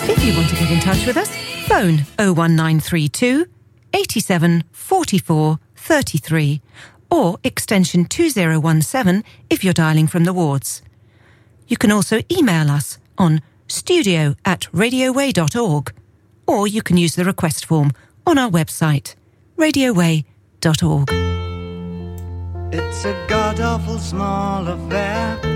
If you want to get in touch with us, phone 01932 87 44 33 or extension 2017 if you're dialling from the wards. You can also email us on studio@radioway.org, or you can use the request form on our website, radioway.org. It's a god-awful small affair